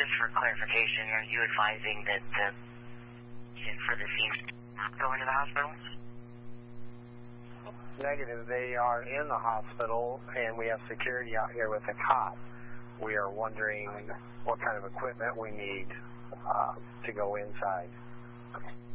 just for clarification, are you advising that for the scene going to the hospital? Negative. They are in the hospital, and we have security out here with a cot. We are wondering what kind of equipment we need to go inside.